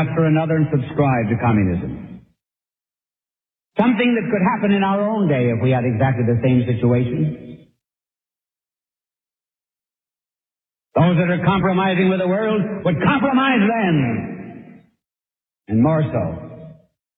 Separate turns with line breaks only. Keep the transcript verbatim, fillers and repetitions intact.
after another and subscribe to communism. Something that could happen in our own day if we had exactly the same situation. Those that are compromising with the world would compromise then, and more so.